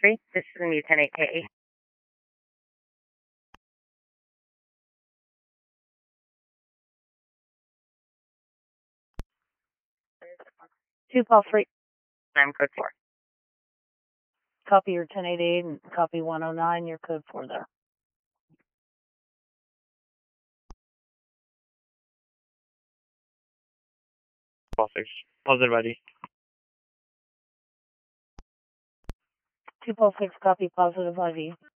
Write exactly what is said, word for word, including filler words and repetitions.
three, this is going to be ten eight K eight. Two, Paul three. I'm code four. Copy your ten eighty-eight and copy one oh nine, your code four there. Paul six. Positive I D. Two, Paul six, copy positive I D.